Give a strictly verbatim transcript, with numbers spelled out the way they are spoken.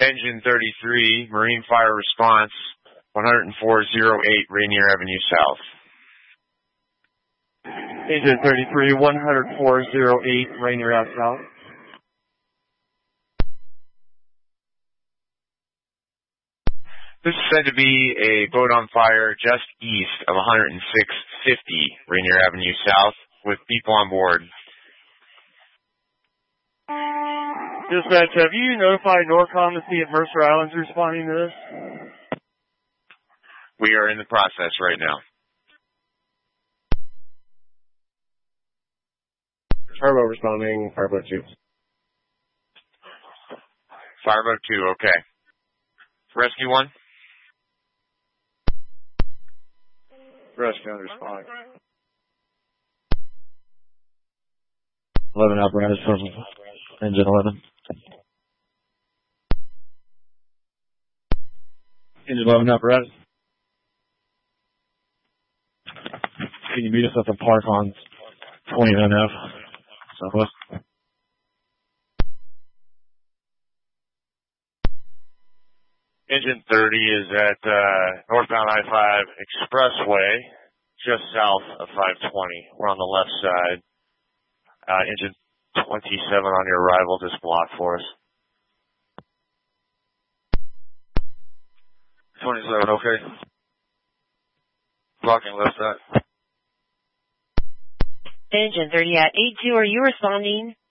Engine thirty-three, Marine Fire Response, one oh four oh eight Rainier Avenue South. Engine thirty-three, one oh four oh eight Rainier Ave South. This is said to be a boat on fire just east of one oh six fifty Rainier Avenue South with people on board. Dispatch, have you notified NORCOM to see if Mercer Island's responding to this? We are in the process right now. Turbo responding, Fireboat two. Fireboat two, okay. Rescue one? Rescue on responding. eleven apparatus from engine eleven. Engine eleven apparatus. Can you meet us at the park on twenty-nine F, Southwest? Engine thirty is at uh, northbound I five Expressway, just south of five twenty. We're on the left side. Uh, engine twenty-seven on your arrival, just blocked for us. twenty-seven, okay. Blocking left side. Engine thirty at eight two, are you responding?